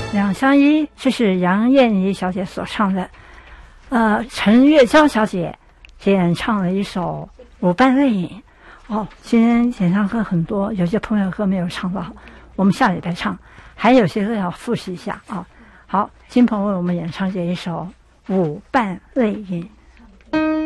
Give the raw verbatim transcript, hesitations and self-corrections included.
两相依，这是杨燕妮小姐所唱的。呃，陈月娇小姐演唱了一首《舞伴泪影》。哦，今天演唱歌很多，有些朋友歌没有唱到，我们下礼拜唱。还有些歌要复习一下啊。好，金鹏为我们演唱这一首《舞伴泪影》。